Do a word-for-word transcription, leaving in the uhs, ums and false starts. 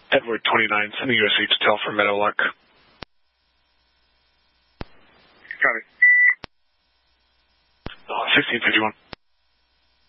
Edward twenty-nine, sending U S A to Telfer Meadowlark. Copy. Uh, sixteen fifty-one.